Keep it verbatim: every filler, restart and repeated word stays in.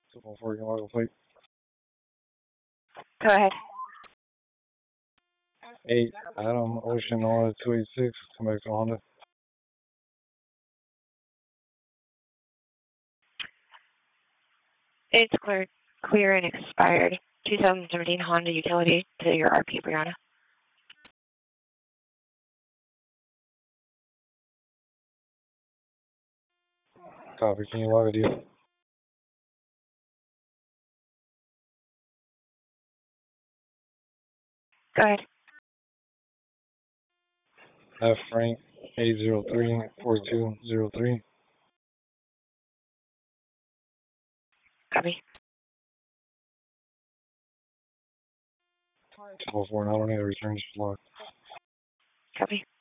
two one four, you can log a plate. Go ahead. eight, Adam, Ocean, Honda two eight six, come back to Honda. It's clear, clear and expired. twenty seventeen Honda Utility to your R P, Brianna. Copy, can you log a deal? Go ahead. F Frank, eight zero three, four two zero three. Copy. two oh four, now I don't need a return, just log. Copy.